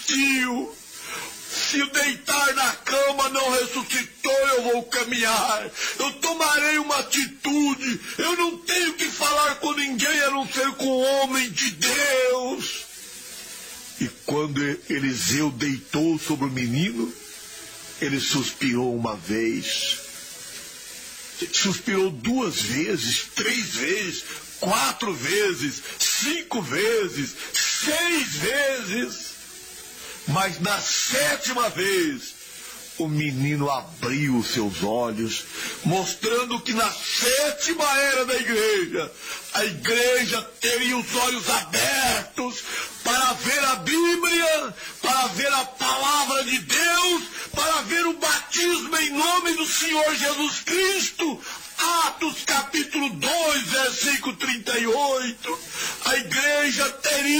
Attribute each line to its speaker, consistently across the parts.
Speaker 1: existiu. Se o deitar na cama não ressuscitou, eu vou caminhar. Eu tomarei uma atitude. Eu não tenho que falar com ninguém a não ser com o homem de Deus. E quando Eliseu deitou sobre o menino, ele suspirou uma vez. Suspirou 2 vezes, 3 vezes, 4 vezes, 5 vezes, 6 vezes. Mas na 7ª vez, o menino abriu os seus olhos, mostrando que na 7ª era da igreja, a igreja teria os olhos abertos para ver a Bíblia, para ver a palavra de Deus, para ver o batismo em nome do Senhor Jesus Cristo. Atos capítulo 2, versículo 38. A igreja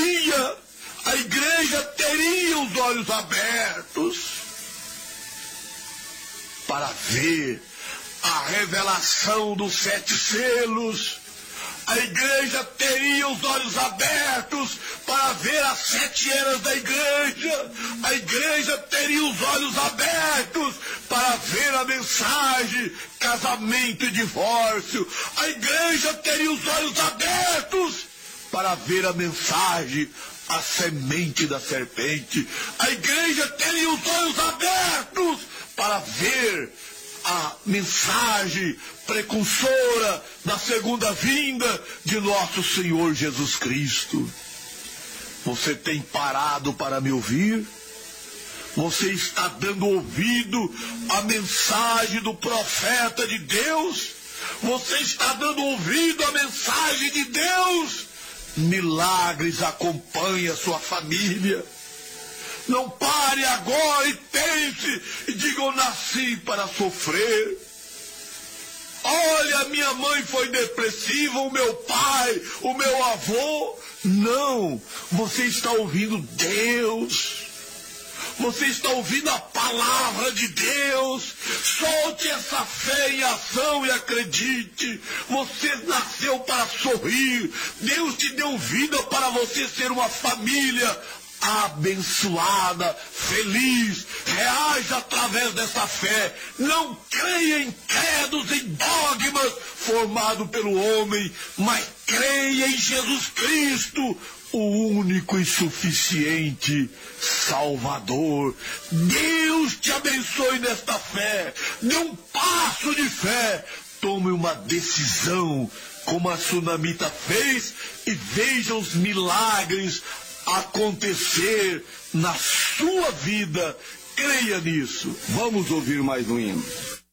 Speaker 1: teria os olhos abertos para ver a revelação dos 7 selos. A igreja teria os olhos abertos para ver as 7 eras da igreja. A igreja teria os olhos abertos para ver a mensagem casamento e divórcio. A igreja teria os olhos abertos para ver a mensagem a semente da serpente. A igreja teria os olhos abertos para ver a mensagem precursora da segunda vinda de nosso Senhor Jesus Cristo. Você tem parado para me ouvir? Você está dando ouvido à mensagem do profeta de Deus? Você está dando ouvido à mensagem de Deus? Milagres acompanham a sua família. Não pare agora e pense e diga: eu nasci para sofrer. Olha, minha mãe foi depressiva, o meu pai, o meu avô. Não, você está ouvindo Deus. Você está ouvindo a palavra de Deus. Solte essa fé em ação e acredite. Você nasceu para sorrir. Deus te deu vida para você ser uma família abençoada, feliz. Reaja através dessa fé. Não creia em credos, em dogmas formados pelo homem, mas creia em Jesus Cristo, o único e suficiente Salvador. Deus te abençoe nesta fé. Dê um passo de fé. Tome uma decisão, como a sunamita fez, e veja os milagres acontecer na sua vida. Creia nisso. Vamos ouvir mais um hino.